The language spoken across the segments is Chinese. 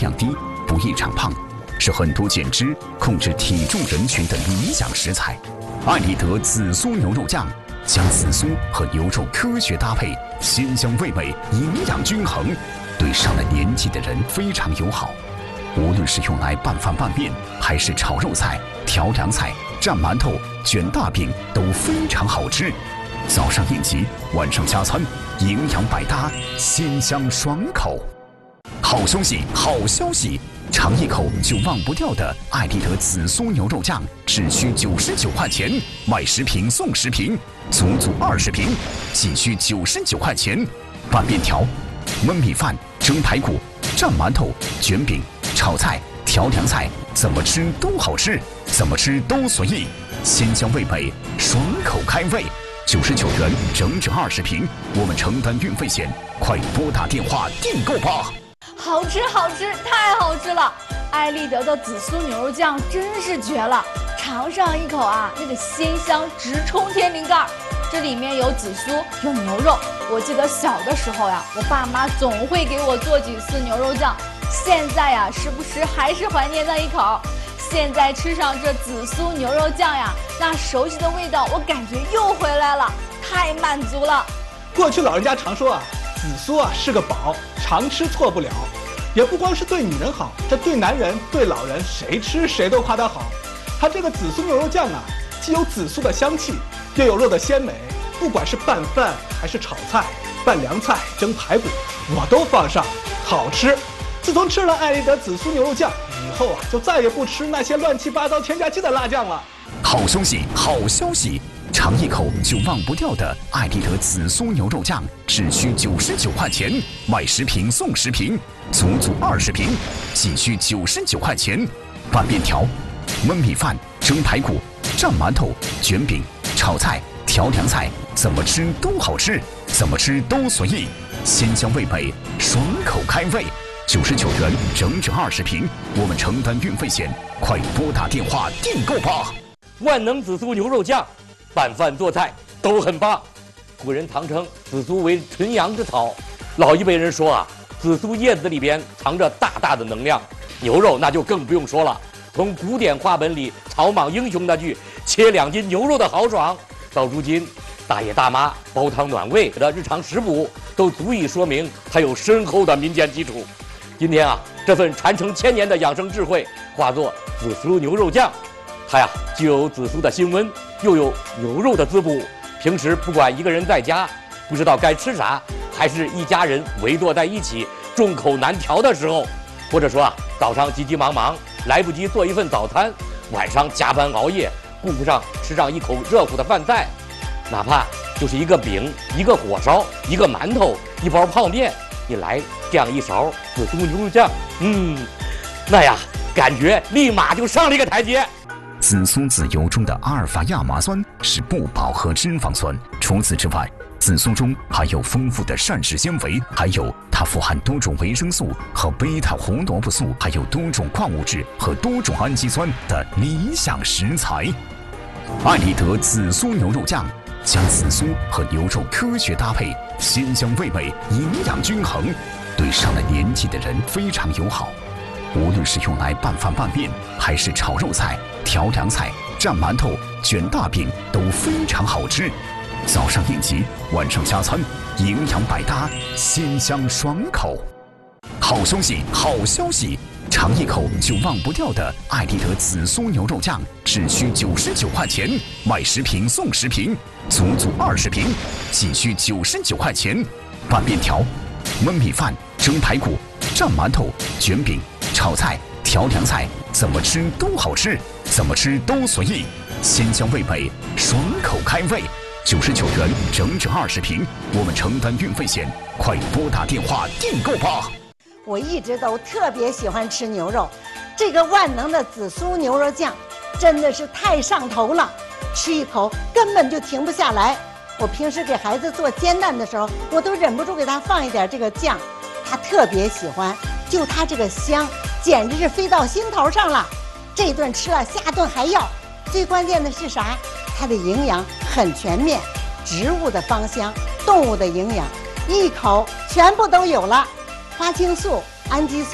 量低，不易长胖，是很多减脂、控制体重人群的理想食材。艾丽德紫苏牛肉酱将紫苏和牛肉科学搭配，鲜香味美，营养均衡，对上了年纪的人非常友好。无论是用来拌饭拌面，还是炒肉菜、调凉菜、蘸馒头、卷大饼，都非常好吃。早上应急，晚上加餐，营养百搭，鲜香爽口。好消息，好消息！尝一口就忘不掉的艾丽德紫苏牛肉酱，只需99块钱，买10瓶送10瓶，足20瓶，仅需99块钱。拌面条、焖米饭、蒸排骨、蘸馒头、卷饼、炒菜、调凉菜，怎么吃都好吃，怎么吃都随意，鲜香味美，爽口开胃。99元整整20瓶，我们承担运费险，快拨打电话订购吧！ 好吃，好吃，太好吃了！艾丽德的紫苏牛肉酱真是绝了，尝上一口啊，那个鲜香直冲天灵盖。这里面有紫苏，有牛肉。我记得小的时候呀，我爸妈总会给我做几次牛肉酱，现在呀，时不时还是怀念那一口。现在吃上这紫苏牛肉酱呀，那熟悉的味道，我感觉又回来了，太满足了。 过去老人家常说啊，紫苏啊是个宝，常吃错不了。也不光是对女人好，这对男人、对老人，谁吃谁都夸它好。它这个紫苏牛肉酱啊，既有紫苏的香气，又有肉的鲜美。不管是拌饭还是炒菜、拌凉菜、蒸排骨，我都放上，好吃。自从吃了艾丽德紫苏牛肉酱以后啊，就再也不吃那些乱七八糟添加剂的辣酱了。 好消息，好消息！尝一口就忘不掉的艾丽德紫苏牛肉酱，只需99块钱，买10瓶送10瓶，足20瓶，仅需99块钱。拌面条、焖米饭、蒸排骨、蘸馒头、卷饼、炒菜、调凉菜，怎么吃都好吃，怎么吃都随意，鲜香味美，爽口开胃。99元整整20瓶，我们承担运费险，快拨打电话订购吧！ 万能紫苏牛肉酱，拌饭做菜都很棒。古人唐称紫苏为纯阳之草，老一辈人说啊，紫苏叶子里边藏着大大的能量。牛肉那就更不用说了，从古典话本里草莽英雄那句切2斤牛肉的豪爽，到如今大爷大妈煲汤暖胃的日常食补，都足以说明它有深厚的民间基础。今天啊，这份传承1000年的养生智慧化作紫苏牛肉酱，它呀既有紫苏的辛温，又有牛肉的滋补。平时不管一个人在家不知道该吃啥，还是一家人围坐在一起众口难调的时候，或者说啊早上急急忙忙来不及做一份早餐，晚上加班熬夜顾不上吃上一口热乎的饭菜，哪怕就是一个饼、一个火烧、一个馒头、一包泡面，你来这样一勺紫苏牛肉酱，那呀感觉立马就上了一个台阶。 紫苏籽油中的阿尔法亚麻酸是不饱和脂肪酸，除此之外，紫苏中含有丰富的膳食纤维，还有它富含多种维生素和贝塔胡萝卜素，还有多种矿物质和多种氨基酸的理想食材。艾丽德紫苏牛肉酱将紫苏和牛肉科学搭配，鲜香味美，营养均衡，对上了年纪的人非常友好。无论是用来拌饭拌面，还是炒肉菜、调凉菜、蘸馒头、卷大饼，都非常好吃。早上应急，晚上加餐，营养百搭，鲜香爽口。好消息，好消息！尝一口就忘不掉的艾丽德紫苏牛肉酱，只需99块钱，买10瓶送10瓶，足20瓶，仅需99块钱。拌面条、焖米饭、蒸排骨、蘸馒头、卷饼、炒菜、调凉菜，怎么吃都好吃，怎么吃都随意，鲜香味美，爽口开胃。99元整整20瓶，我们承担运费险，快拨打电话订购吧！ 我一直都特别喜欢吃牛肉，这个万能的紫苏牛肉酱真的是太上头了，吃一口根本就停不下来。我平时给孩子做煎蛋的时候，我都忍不住给他放一点这个酱，他特别喜欢，就他这个香，简直是飞到心头上了。这顿吃了，下顿还要。最关键的是啥？它的营养很全面，植物的芳香，动物的营养，一口全部都有了。花青素、氨基酸、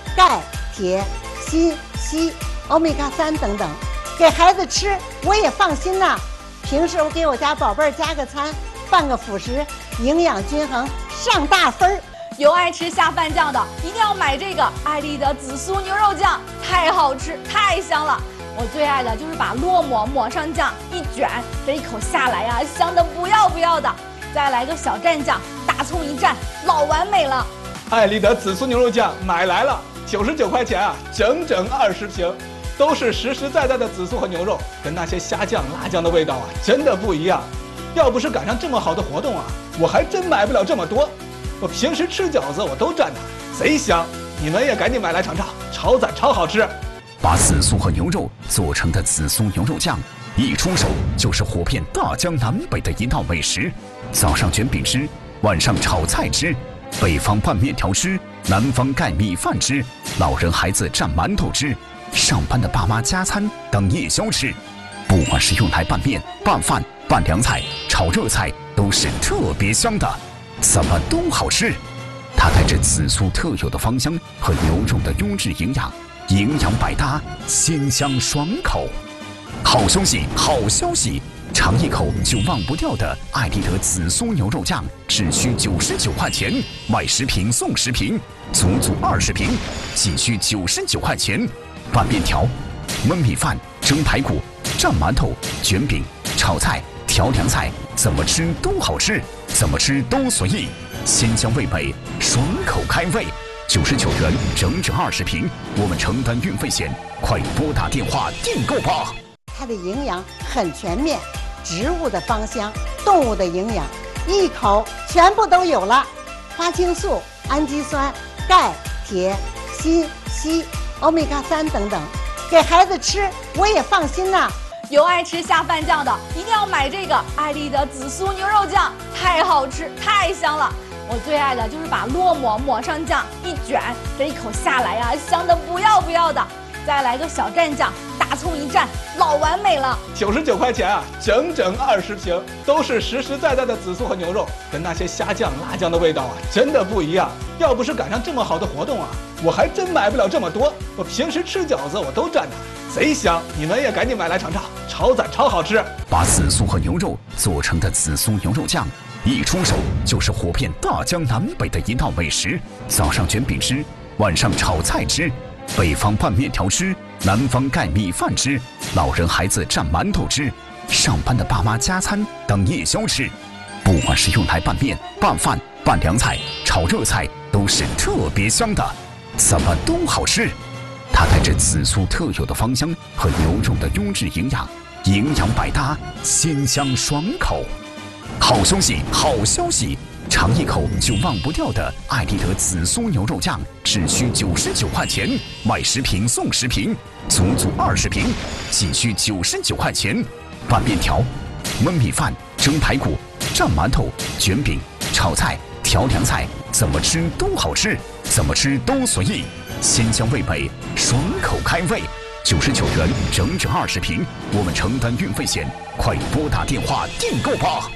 钙、铁、锌、硒、欧米伽3等等，给孩子吃我也放心呐。平时我给我家宝贝儿加个餐，拌个辅食，营养均衡，上大分儿。 有爱吃下饭酱的，一定要买这个爱丽的紫苏牛肉酱，太好吃，太香了。我最爱的就是把烙馍抹上酱，一卷，这一口下来呀，香的不要不要的。再来个小蘸酱，大葱一蘸，老完美了。 爱丽的紫苏牛肉酱买来了，99块钱啊，整整20瓶，都是实实在在的紫苏和牛肉，跟那些虾酱、辣酱的味道啊，真的不一样。要不是赶上这么好的活动啊，我还真买不了这么多。我平时吃饺子我都蘸它，贼香。你们也赶紧买来尝尝，超赞超好吃。 把紫苏和牛肉做成的紫苏牛肉酱，一出手就是火遍大江南北的一道美食。早上卷饼吃，晚上炒菜吃，北方拌面条吃，南方盖米饭吃，老人孩子蘸馒头吃，上班的爸妈加餐当夜宵吃。不管是用来拌面、拌饭、拌凉菜、炒热菜，都是特别香的，怎么都好吃。它带着紫苏特有的芳香和牛肉的优质营养，营养百搭，鲜香爽口。好消息，好消息！尝一口就忘不掉的爱丽德紫苏牛肉酱，只需99块钱，买10瓶送10瓶，足足20瓶，仅需99块钱。拌面条、焖米饭、蒸排骨、蘸馒头、卷饼、炒菜、调凉菜，怎么吃都好吃，怎么吃都随意，鲜香味美，爽口开胃。99元整整20瓶，我们承担运费险，快拨打电话订购吧。 它的营养很全面，植物的芳香，动物的营养，一口全部都有了。花青素、氨基酸、钙、铁、锌、硒、欧米伽3等等，给孩子吃我也放心呐。 有爱吃下饭酱的，一定要买这个爱丽的紫苏牛肉酱，太好吃，太香了。我最爱的就是把烙馍抹上酱，一卷，这一口下来呀，香的不要不要的。再来个小蘸酱，大葱一蘸，老完美了。 99块钱啊，整整20瓶，都是实实在在的紫苏和牛肉，跟那些虾酱、辣酱的味道啊，真的不一样。要不是赶上这么好的活动啊，我还真买不了这么多。我平时吃饺子我都蘸它，贼香。你们也赶紧买来尝尝，超赞超好吃。 把紫苏和牛肉做成的紫苏牛肉酱，一出手就是火遍大江南北的一道美食。早上卷饼吃，晚上炒菜吃，北方拌面条吃，南方盖米饭吃，老人孩子蘸馒头吃，上班的爸妈加餐当夜宵吃。不管是用来拌面、拌饭、拌凉菜、炒热菜，都是特别香的，怎么都好吃。它带着紫苏特有的芳香和牛肉的优质营养，营养百搭，鲜香爽口。好消息，好消息！尝一口就忘不掉的爱丽德紫苏牛肉酱，只需99块钱，买10瓶送10瓶，足足20瓶，仅需99块钱。拌面条、焖米饭、蒸排骨、蘸馒头、卷饼、炒菜、调凉菜，怎么吃都好吃，怎么吃都随意，鲜香味美，爽口开胃。99元整整20瓶，我们承担运费险，快拨打电话订购吧。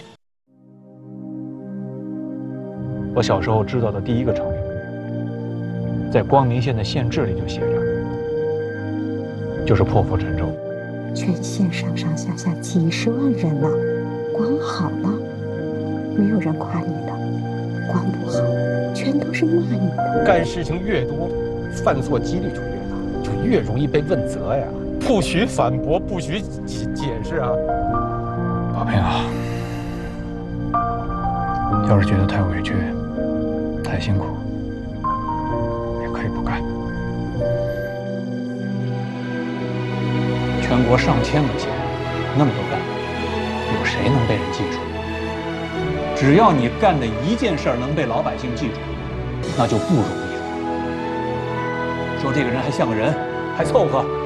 我小时候知道的第一个成语，在光明县的县志里就写着，就是破釜沉舟。 全县上上下下几10万人呢，光好了，没有人夸你的；光不好，全都是骂你的。 干事情越多，犯错几率就越大，就越容易被问责呀。不许反驳，不许解释啊！ 宝平啊，要是觉得太委屈、太辛苦，也可以不干。全国上千个县，那么多干部，有谁能被人记住？只要你干的一件事能被老百姓记住，那就不容易了。说这个人还像个人，还凑合。